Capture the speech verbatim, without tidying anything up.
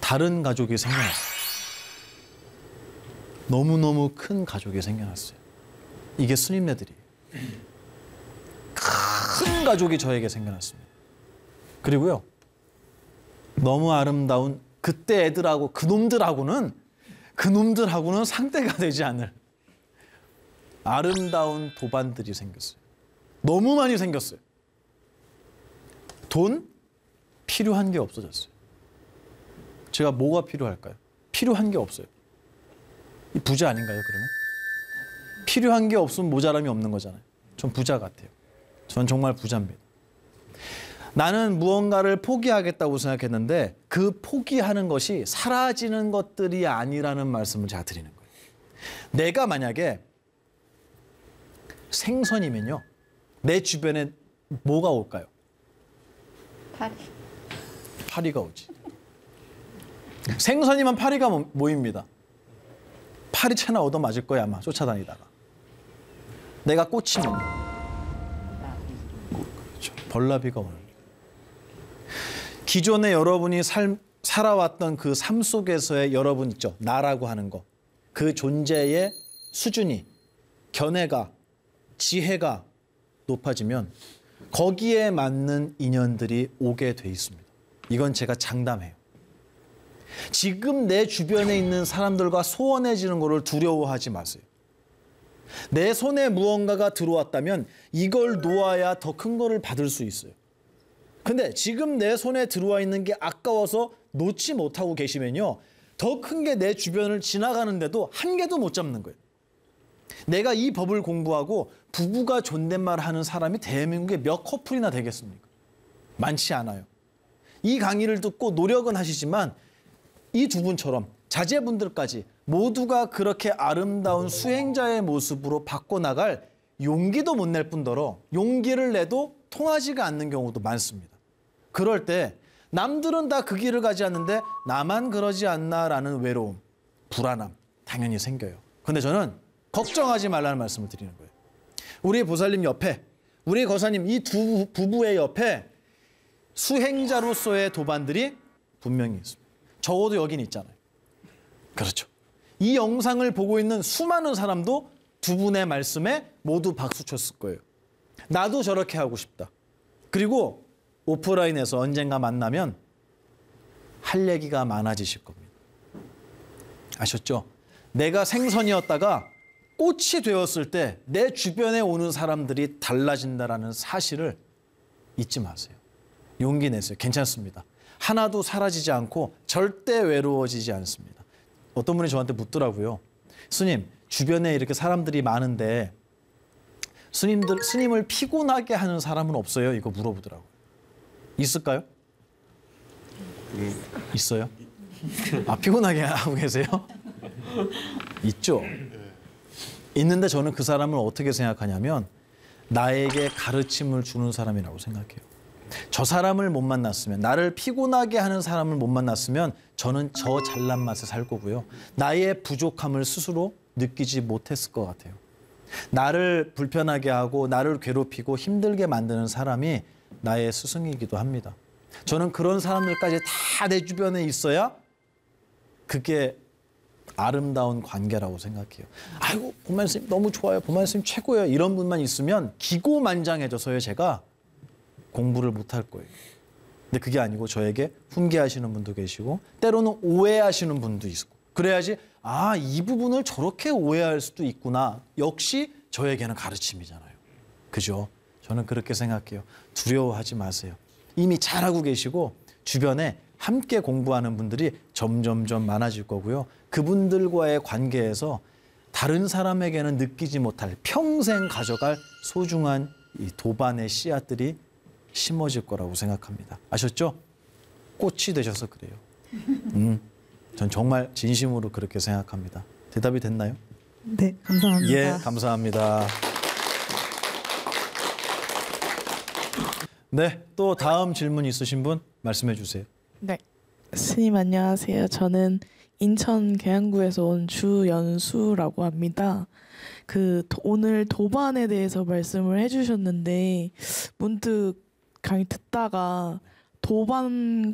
다른 가족이 생겨났어요. 너무너무 큰 가족이 생겨났어요. 이게 스님네들이. 큰 가족이 저에게 생겨났습니다. 그리고요. 너무 아름다운 그때 애들하고 그놈들하고는 그놈들하고는 상대가 되지 않을 아름다운 도반들이 생겼어요. 너무 많이 생겼어요. 돈 필요한 게 없어졌어요. 제가 뭐가 필요할까요? 필요한 게 없어요. 부자 아닌가요, 그러면? 필요한 게 없으면 모자람이 없는 거잖아요. 전 부자 같아요. 전 정말 부자입니다. 나는 무언가를 포기하겠다고 생각했는데 그 포기하는 것이 사라지는 것들이 아니라는 말씀을 제가 드리는 거예요. 내가 만약에 생선이면요. 내 주변에 뭐가 올까요? 파리. 파리가 오지. 생선이면 파리가 모입니다. 파리채나 얻어맞을 거야 아마 쫓아다니다가. 내가 꽂히면 그렇죠. 벌나비가 오는 거예요. 기존에 여러분이 살, 살아왔던 그 삶 속에서의 여러분 있죠. 나라고 하는 거. 그 존재의 수준이 견해가 지혜가 높아지면 거기에 맞는 인연들이 오게 돼 있습니다. 이건 제가 장담해요. 지금 내 주변에 있는 사람들과 소원해지는 것을 두려워하지 마세요. 내 손에 무언가가 들어왔다면 이걸 놓아야 더 큰 거를 받을 수 있어요. 근데 지금 내 손에 들어와 있는 게 아까워서 놓지 못하고 계시면요. 더 큰 게 내 주변을 지나가는데도 한 개도 못 잡는 거예요. 내가 이 법을 공부하고 부부가 존댓말하는 사람이 대한민국에 몇 커플이나 되겠습니까? 많지 않아요. 이 강의를 듣고 노력은 하시지만 이 두 분처럼 자제분들까지 모두가 그렇게 아름다운 수행자의 모습으로 바꿔나갈 용기도 못 낼 뿐더러 용기를 내도 통하지가 않는 경우도 많습니다. 그럴 때 남들은 다 그 길을 가지 않는데 나만 그러지 않나라는 외로움, 불안함 당연히 생겨요. 근데 저는 걱정하지 말라는 말씀을 드리는 거예요. 우리 보살님 옆에, 우리 거사님 이 두 부부의 옆에 수행자로서의 도반들이 분명히 있습니다. 적어도 여긴 있잖아요. 그렇죠. 이 영상을 보고 있는 수많은 사람도 두 분의 말씀에 모두 박수 쳤을 거예요. 나도 저렇게 하고 싶다. 그리고 오프라인에서 언젠가 만나면 할 얘기가 많아지실 겁니다. 아셨죠? 내가 생선이었다가 꽃이 되었을 때 내 주변에 오는 사람들이 달라진다는 사실을 잊지 마세요. 용기 내세요. 괜찮습니다. 하나도 사라지지 않고 절대 외로워지지 않습니다. 어떤 분이 저한테 묻더라고요. 스님, 주변에 이렇게 사람들이 많은데 스님들, 스님을 피곤하게 하는 사람은 없어요? 이거 물어보더라고요. 있을까요? 있어요? 아, 피곤하게 하고 계세요? 있죠. 있는데 저는 그 사람을 어떻게 생각하냐면 나에게 가르침을 주는 사람이라고 생각해요. 저 사람을 못 만났으면, 나를 피곤하게 하는 사람을 못 만났으면 저는 저 잘난 맛에 살 거고요. 나의 부족함을 스스로 느끼지 못했을 것 같아요. 나를 불편하게 하고 나를 괴롭히고 힘들게 만드는 사람이 나의 스승이기도 합니다. 저는 그런 사람들까지 다 내 주변에 있어야 그게 아름다운 관계라고 생각해요. 아이고, 보만 스님 너무 좋아요. 보만 스님 최고예요. 이런 분만 있으면 기고만장해져서요. 제가 공부를 못할 거예요. 근데 그게 아니고 저에게 훈계하시는 분도 계시고 때로는 오해하시는 분도 있고 그래야지 아, 이 부분을 저렇게 오해할 수도 있구나. 역시 저에게는 가르침이잖아요. 그죠? 저는 그렇게 생각해요. 두려워하지 마세요. 이미 잘하고 계시고 주변에 함께 공부하는 분들이 점점점 많아질 거고요. 그분들과의 관계에서 다른 사람에게는 느끼지 못할 평생 가져갈 소중한 이 도반의 씨앗들이 심어질 거라고 생각합니다. 아셨죠? 꽃이 되셔서 그래요. 음, 전 정말 진심으로 그렇게 생각합니다. 대답이 됐나요? 네, 감사합니다. 예, 감사합니다. 네, 또 다음 질문 있으신 분 말씀해 주세요. 네, 스님 안녕하세요. 저는 인천 계양구에서 온 주연수라고 합니다. 그 도, 오늘 도반에 대해서 말씀을 해주셨는데 문득 강의 듣다가 도반